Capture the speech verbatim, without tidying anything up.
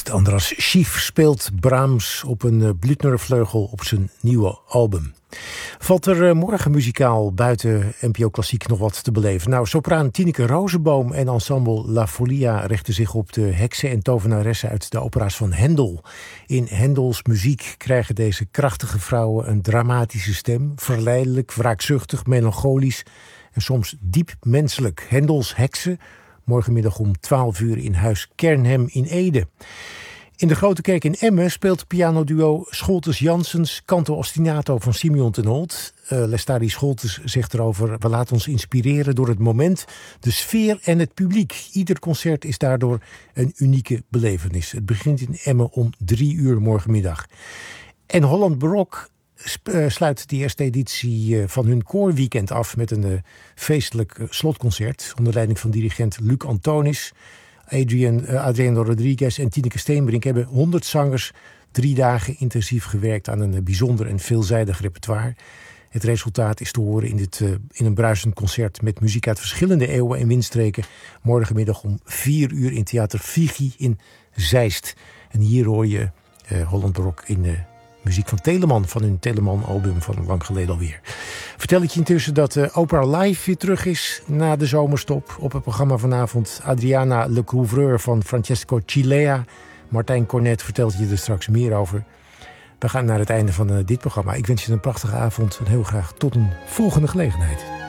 Pianist Andras Schief speelt Brahms op een Blüthner-vleugel op zijn nieuwe album. Valt er morgen muzikaal buiten N P O Klassiek nog wat te beleven? Nou, sopraan Tineke Rosenboom en ensemble La Folia richten zich op de heksen en tovenaressen uit de opera's van Hendel. In Hendels muziek krijgen deze krachtige vrouwen een dramatische stem, verleidelijk, wraakzuchtig, melancholisch en soms diep menselijk. Hendels heksen, morgenmiddag om twaalf uur in huis Kernhem in Ede. In de Grote Kerk in Emmen speelt pianoduo Scholtes-Janssens canto ostinato van Simeon ten Holt. Uh, Lestari Scholtes zegt erover: we laten ons inspireren door het moment, de sfeer en het publiek. Ieder concert is daardoor een unieke belevenis. Het begint in Emmen om drie uur morgenmiddag. En Holland Barok sluit de eerste editie van hun koorweekend af met een uh, feestelijk uh, slotconcert onder leiding van dirigent Luc Antonis. Adrian, uh, Adriano Rodriguez en Tineke Steenbrink hebben honderd zangers drie dagen intensief gewerkt aan een uh, bijzonder en veelzijdig repertoire. Het resultaat is te horen in, dit, uh, in een bruisend concert met muziek uit verschillende eeuwen en windstreken. Morgenmiddag om vier uur in Theater Vigi in Zeist. En hier hoor je uh, Holland Barok in uh, muziek van Telemann, van hun Telemann-album van lang geleden alweer. Vertel ik je intussen dat uh, Opera Live weer terug is na de zomerstop. Op het programma vanavond Adriana Le Couvreur van Francesco Cilea. Martijn Cornet vertelt je er straks meer over. We gaan naar het einde van uh, dit programma. Ik wens je een prachtige avond en heel graag tot een volgende gelegenheid.